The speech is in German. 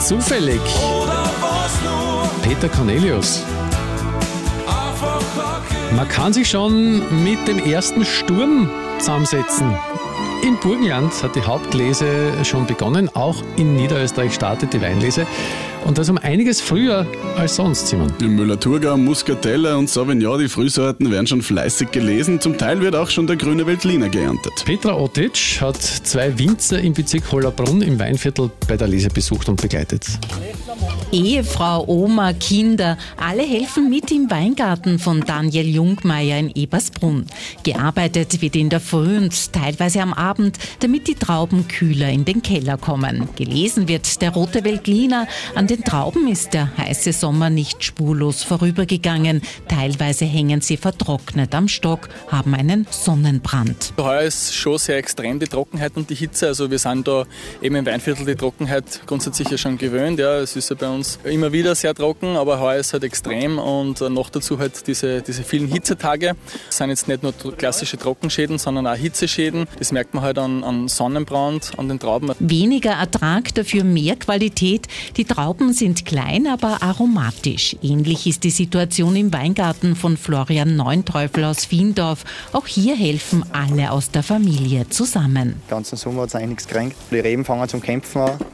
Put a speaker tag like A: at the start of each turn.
A: zufällig. Peter Cornelius. Man kann sich schon mit dem ersten Sturm zusammensetzen. Im Burgenland hat die Hauptlese schon begonnen, auch in Niederösterreich startet die Weinlese. Und das um einiges früher als sonst, Simon.
B: Im Müller-Thurgau, Muscatella und Sauvignon, die Frühsorten werden schon fleißig gelesen. Zum Teil wird auch schon der grüne Veltliner geerntet.
A: Petra Otic hat 2 Winzer im Bezirk Hollabrunn im Weinviertel bei der Lese besucht und begleitet.
C: Ehefrau, Oma, Kinder, alle helfen mit im Weingarten von Daniel Jungmeier in Ebersbrunn. Gearbeitet wird in der Früh und teilweise am Abend, damit die Trauben kühler in den Keller kommen. Gelesen wird der rote Veltliner. An den Trauben ist der heiße Sommer nicht spurlos vorübergegangen. Teilweise hängen sie vertrocknet am Stock, haben einen Sonnenbrand.
D: Heuer ist schon sehr extrem die Trockenheit und die Hitze. Also wir sind da eben im Weinviertel die Trockenheit grundsätzlich ja schon gewöhnt. Ja, es ist ja bei uns immer wieder sehr trocken, aber heuer ist halt extrem und noch dazu halt diese vielen Hitzetage. Es sind jetzt nicht nur klassische Trockenschäden, sondern auch Hitzeschäden. Das merkt man halt an Sonnenbrand, an den Trauben.
C: Weniger Ertrag, dafür mehr Qualität. Die Trauben sind klein, aber aromatisch. Ähnlich ist die Situation im Weingarten von Florian Neunteufel aus Viendorf. Auch hier helfen alle aus der Familie zusammen.
E: Den ganzen Sommer hat es eigentlich nichts gekränkt. Die Reben fangen zum Kämpfen an.